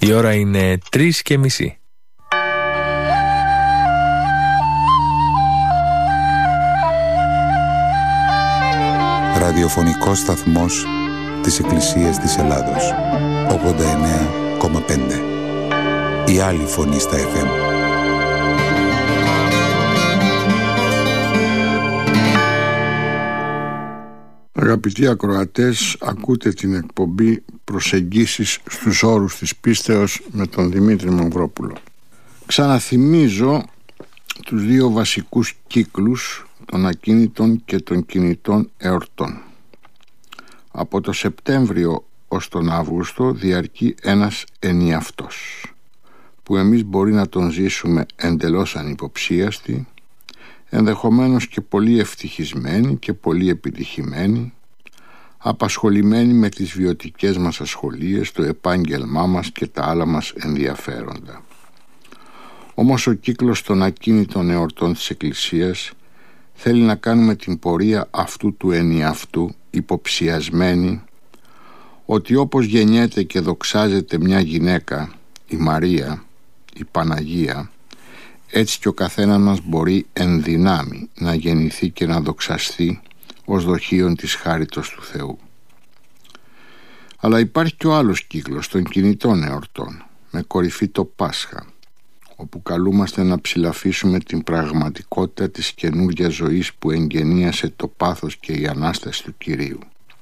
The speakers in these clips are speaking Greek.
Η ώρα είναι 3:30. Ραδιοφωνικός σταθμός της Εκκλησίας της Ελλάδος. 89,5. Η άλλη φωνή στα FM. Αγαπητοί ακροατές, ακούτε την εκπομπή «Προσεγγίσεις στους όρους της πίστεως» με τον Δημήτρη Μαυρόπουλο. Ξαναθυμίζω τους δύο βασικούς κύκλους των ακίνητων και των κινητών εορτών. Από το Σεπτέμβριο ως τον Αύγουστο διαρκεί ένας ενιαυτός, που εμείς μπορεί να τον ζήσουμε εντελώς ανυποψίαστοι, ενδεχομένως και πολύ ευτυχισμένοι και πολύ επιτυχημένοι, απασχολημένοι με τις βιωτικές μας ασχολίες, το επάγγελμά μας και τα άλλα μας ενδιαφέροντα. Όμως ο κύκλος των ακίνητων εορτών της Εκκλησίας θέλει να κάνουμε την πορεία αυτού του ενιαυτού υποψιασμένοι ότι όπως γεννιέται και δοξάζεται μια γυναίκα, η Μαρία, η Παναγία, έτσι και ο καθένας μας μπορεί εν δυνάμει να γεννηθεί και να δοξαστεί ως δοχείον της χάριτος του Θεού. Αλλά υπάρχει και ο άλλος κύκλος των κινητών εορτών, με κορυφή το Πάσχα, όπου καλούμαστε να ψηλαφίσουμε την πραγματικότητα της καινούργιας ζωής που εγγενίασε το πάθος και η Ανάσταση του Κυρίου.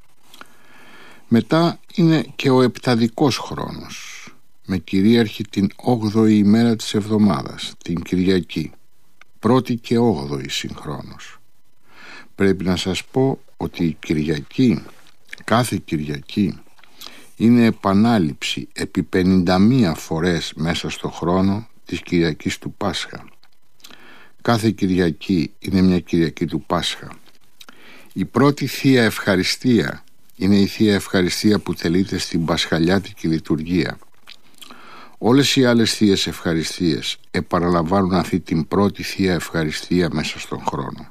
Μετά είναι και ο επταδικός χρόνος, με κυρίαρχη την 8η ημέρα της εβδομάδας, την Κυριακή, 1η και 8η συγχρόνως. Πρέπει να σας πω ότι η Κυριακή, κάθε Κυριακή, είναι επανάληψη επί 51 φορές μέσα στο χρόνο της Κυριακής του Πάσχα. Κάθε Κυριακή είναι μια Κυριακή του Πάσχα. Η πρώτη Θεία Ευχαριστία είναι η Θεία Ευχαριστία που τελείται στην Πασχαλιάτικη λειτουργία. Όλες οι άλλες Θείες Ευχαριστίες επαναλαμβάνουν αυτή την πρώτη Θεία Ευχαριστία μέσα στον χρόνο.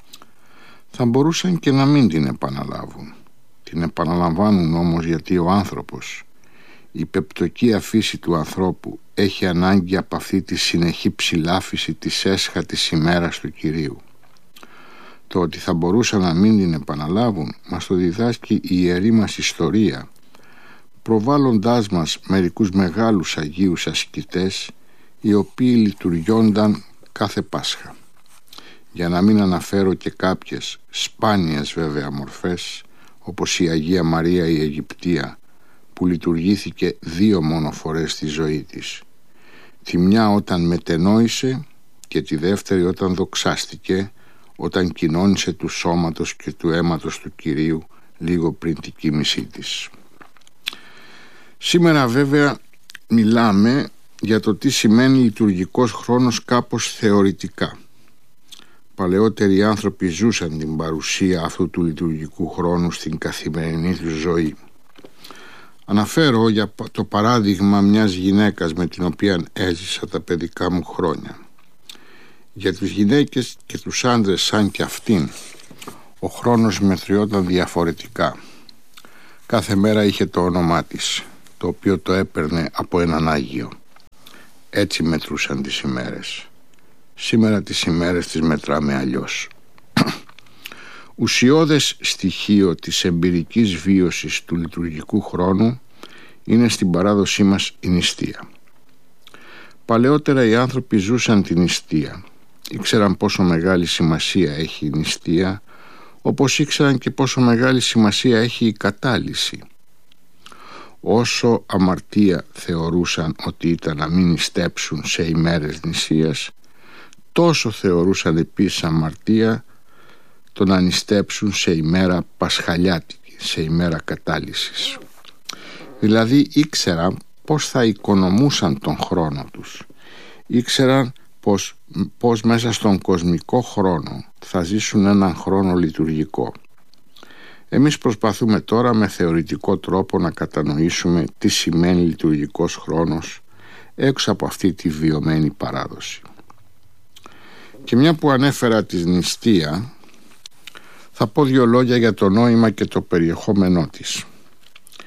Θα μπορούσαν και να μην την επαναλάβουν. Την επαναλαμβάνουν όμως γιατί ο άνθρωπος, η πεπτωκία φύση του ανθρώπου, έχει ανάγκη από αυτή τη συνεχή ψηλάφιση της έσχατης ημέρας του Κυρίου. Το ότι θα μπορούσαν να μην την επαναλάβουν μας το διδάσκει η ιερή μας ιστορία, προβάλλοντάς μας μερικούς μεγάλους Αγίους ασκητές, οι οποίοι λειτουργιόνταν κάθε Πάσχα. Για να μην αναφέρω και κάποιες σπάνιες βέβαια μορφές, όπως η Αγία Μαρία η Αιγυπτία, που λειτουργήθηκε 2 μόνο φορές στη ζωή της. Τη μια όταν μετενόησε και τη δεύτερη όταν δοξάστηκε, όταν κοινώνησε του σώματος και του αίματος του Κυρίου λίγο πριν την κοίμησή της. Σήμερα βέβαια μιλάμε για το τι σημαίνει λειτουργικός χρόνος κάπως θεωρητικά. Παλαιότεροι άνθρωποι ζούσαν την παρουσία αυτού του λειτουργικού χρόνου στην καθημερινή τους ζωή. Αναφέρω για το παράδειγμα μιας γυναίκας με την οποία έζησα τα παιδικά μου χρόνια. Για τις γυναίκες και τους άντρες σαν και αυτήν, ο χρόνος μετριόταν διαφορετικά. Κάθε μέρα είχε το όνομά της, το οποίο το έπαιρνε από έναν Άγιο. Έτσι μετρούσαν τις ημέρες. Σήμερα τις ημέρες τις μετράμε αλλιώς. Ουσιώδες στοιχείο της εμπειρικής βίωσης του λειτουργικού χρόνου είναι στην παράδοσή μας η νηστεία. Παλαιότερα οι άνθρωποι ζούσαν την νηστεία. Ήξεραν πόσο μεγάλη σημασία έχει η νηστεία, όπως ήξεραν και πόσο μεγάλη σημασία έχει η κατάλυση. Όσο αμαρτία θεωρούσαν ότι ήταν να μην νηστέψουν σε ημέρες νηστείας, τόσο θεωρούσαν επίσης αμαρτία το να νηστέψουν σε ημέρα πασχαλιάτικη, σε ημέρα κατάλυσης. Δηλαδή ήξεραν πως θα οικονομούσαν τον χρόνο τους. Ήξεραν πως μέσα στον κοσμικό χρόνο θα ζήσουν έναν χρόνο λειτουργικό. Εμείς προσπαθούμε τώρα με θεωρητικό τρόπο να κατανοήσουμε τι σημαίνει λειτουργικός χρόνος έξω από αυτή τη βιωμένη παράδοση. Και μια που ανέφερα τη νηστεία, θα πω 2 λόγια για το νόημα και το περιεχόμενό της.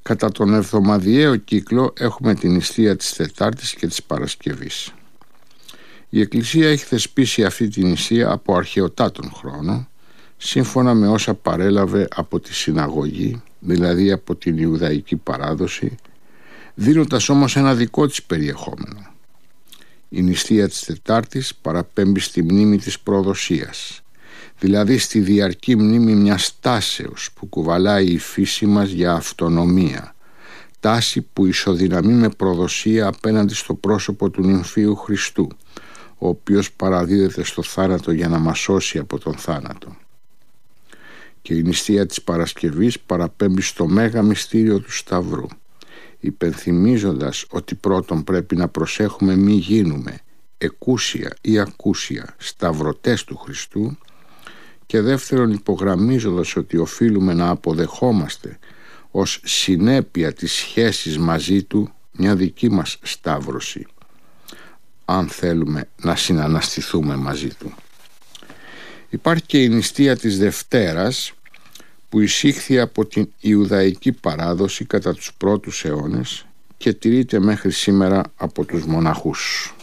Κατά τον εβδομαδιαίο κύκλο έχουμε την νηστεία της Τετάρτης και της Παρασκευής. Η Εκκλησία έχει θεσπίσει αυτή την νηστεία από αρχαιοτάτων χρόνο, σύμφωνα με όσα παρέλαβε από τη συναγωγή, δηλαδή από την Ιουδαϊκή παράδοση, δίνοντας όμως ένα δικό της περιεχόμενο. Η νηστεία της Τετάρτης παραπέμπει στη μνήμη της προδοσίας, δηλαδή στη διαρκή μνήμη μιας τάσεως που κουβαλάει η φύση μας για αυτονομία, τάση που ισοδυναμεί με προδοσία απέναντι στο πρόσωπο του νυμφίου Χριστού, ο οποίος παραδίδεται στο θάνατο για να μας σώσει από τον θάνατο. Και η νηστεία της Παρασκευής παραπέμπει στο μέγα μυστήριο του Σταυρού, υπενθυμίζοντας ότι πρώτον πρέπει να προσέχουμε μη γίνουμε εκούσια ή ακούσια σταυρωτές του Χριστού, και δεύτερον υπογραμμίζοντας ότι οφείλουμε να αποδεχόμαστε ως συνέπεια της σχέσης μαζί του μια δική μας σταύρωση, αν θέλουμε να συναναστηθούμε μαζί του. Υπάρχει και η νηστεία της Δευτέρας, που εισήχθη από την Ιουδαϊκή παράδοση κατά τους πρώτους αιώνες και τηρείται μέχρι σήμερα από τους μοναχούς.